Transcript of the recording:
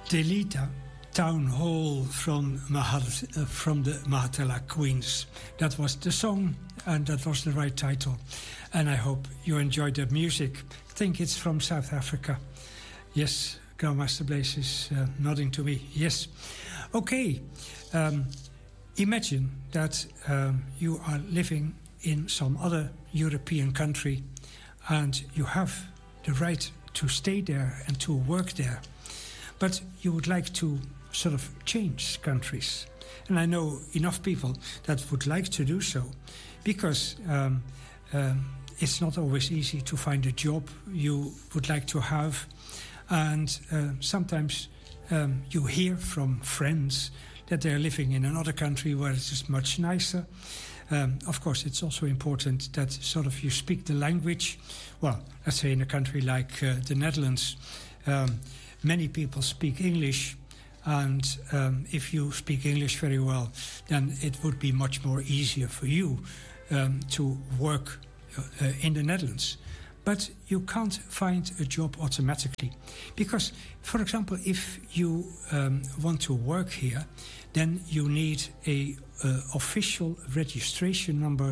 Delita Town Hall from the Mahatala Queens. That was the song, and that was the right title. And I hope you enjoyed the music. I think it's from South Africa. Yes, Grandmaster Blaze is nodding to me. Yes. Okay. Imagine that you are living in some other European country and you have the right to stay there and to work there. But you would like to sort of change countries. And I know enough people that would like to do so because it's not always easy to find a job you would like to have. And sometimes you hear from friends that they're living in another country where it is much nicer. Of course, it's also important that sort of you speak the language. Well, let's say in a country like the Netherlands, many people speak English. And if you speak English very well, then it would be much more easier for you to work in the Netherlands. But you can't find a job automatically. Because, for example, if you want to work here, then you need a official registration number